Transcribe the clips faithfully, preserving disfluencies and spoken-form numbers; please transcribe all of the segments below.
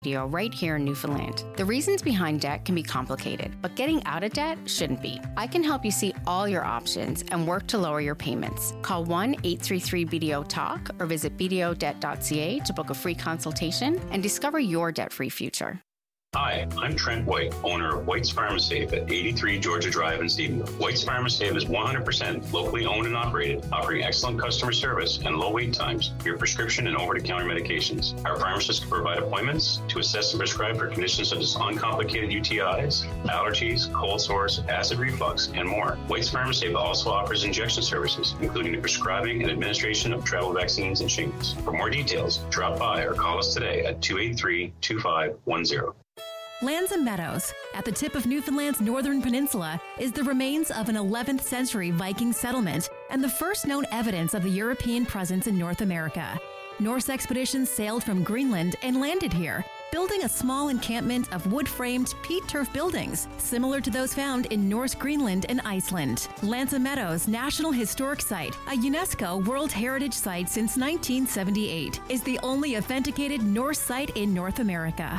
right here in Newfoundland. The reasons behind debt can be complicated, but getting out of debt shouldn't be. I can help you see all your options and work to lower your payments. Call one eight three three B D O talk or visit b d o debt dot c a to book a free consultation and discover your debt-free future. Hi, I'm Trent White, owner of White's Pharmasafe at eighty-three Georgia Drive in Stephenville. White's Pharmasafe is one hundred percent locally owned and operated, offering excellent customer service and low wait times for your prescription and over-the-counter medications. Our pharmacists can provide appointments to assess and prescribe for conditions such as uncomplicated U T Is, allergies, cold sores, acid reflux, and more. White's Pharmasafe also offers injection services, including the prescribing and administration of travel vaccines and shingles. For more details, drop by or call us today at two eight three, two five one zero. Lands and Meadows, at the tip of Newfoundland's northern peninsula, is the remains of an eleventh century Viking settlement and the first known evidence of a European presence in North America. Norse expeditions sailed from Greenland and landed here, building a small encampment of wood-framed peat turf buildings, similar to those found in Norse Greenland and Iceland. Lands and Meadows National Historic Site, a UNESCO World Heritage Site since nineteen seventy-eight, is the only authenticated Norse site in North America.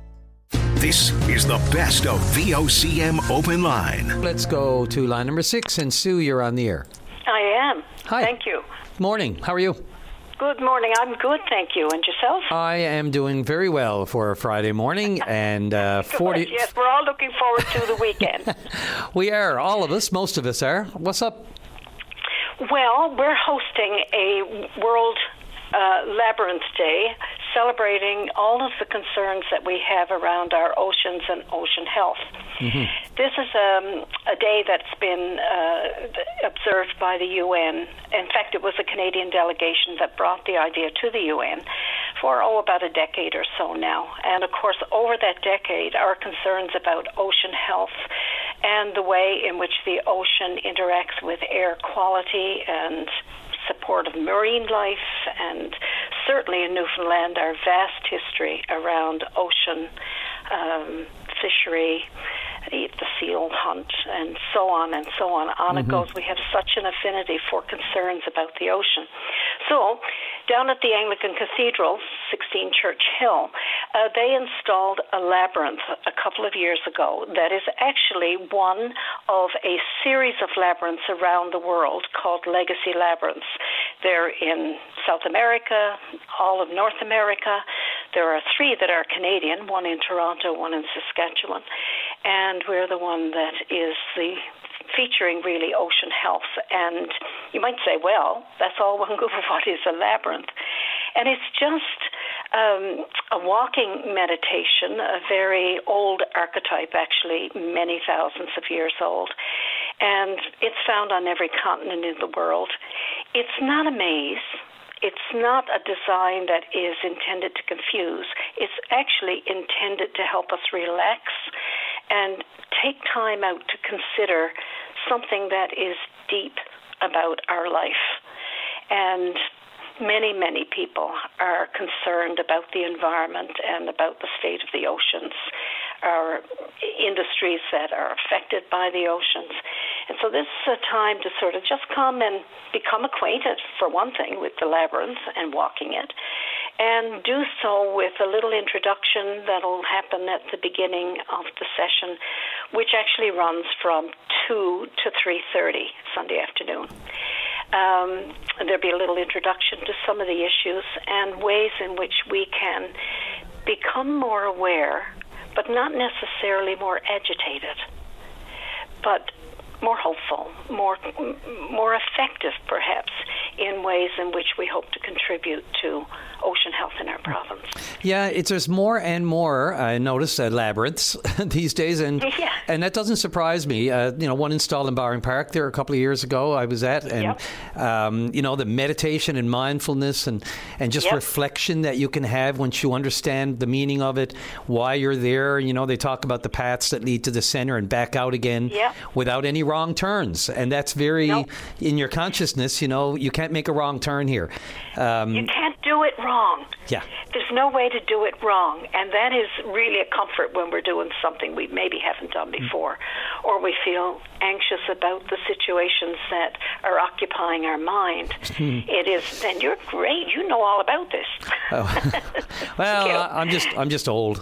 This is the best of V O C M Open Line. Let's go to line number six, and Sue, you're on the air. I am. Hi. Thank you. Morning. How are you? Good morning. I'm good, thank you. And yourself? I am doing very well for a Friday morning, and uh, forty. Yes, we're all looking forward to the weekend. We are, all of us. Most of us are. What's up? Well, we're hosting a World uh, Labyrinth Day, celebrating all of the concerns that we have around our oceans and ocean health. Mm-hmm. This is um, a day that's been uh, observed by the U N. In fact, it was a Canadian delegation that brought the idea to the U N for, oh, about a decade or so now. And, of course, over that decade, our concerns about ocean health and the way in which the ocean interacts with air quality and support of marine life, and certainly in Newfoundland, our vast history around ocean um, fishery, the, the seal hunt, and so on and so on. On mm-hmm. it goes. We have such an affinity for concerns about the ocean. So, down at the Anglican Cathedral, sixteen Church Hill, uh, they installed a labyrinth a couple of years ago that is actually one of a series of labyrinths around the world called Legacy Labyrinths. They're in South America, all of North America. There are three that are Canadian, one in Toronto, one in Saskatchewan, and we're the one that is the featuring really ocean health. And you might say, well, that's all one group of what is a labyrinth. And it's just um, a walking meditation, a very old archetype, actually, many thousands of years old. And it's found on every continent in the world. It's not a maze. It's not a design that is intended to confuse. It's actually intended to help us relax and take time out to consider something that is deep about our life. And many, many people are concerned about the environment and about the state of the oceans, our industries that are affected by the oceans. And so this is a time to sort of just come and become acquainted, for one thing, with the labyrinth and walking it, and do so with a little introduction that'll happen at the beginning of the session, which actually runs from two to three thirty Sunday afternoon. Um, there'll be a little introduction to some of the issues and ways in which we can become more aware, but not necessarily more agitated, but more hopeful, more more effective, perhaps, in ways in which we hope to contribute to ocean health in our province. Yeah, it's there's more and more, I notice, uh, labyrinths these days, and yeah. and that doesn't surprise me. Uh, you know, one installed in Bowring Park there a couple of years ago I was at, and, yep. um, you know, the meditation and mindfulness and, and just yep. reflection that you can have once you understand the meaning of it, why you're there. You know, they talk about the paths that lead to the center and back out again yep. without any wrong turns, and that's very, nope. in your consciousness, you know, you can't make a wrong turn here. Um, you can't do do it wrong. Yeah. There's no way to do it wrong. And that is really a comfort when we're doing something we maybe haven't done before, mm. or we feel anxious about the situations that are occupying our mind. Mm. It is, then you're great. You know all about this. Oh. Well, I'm just I'm just old.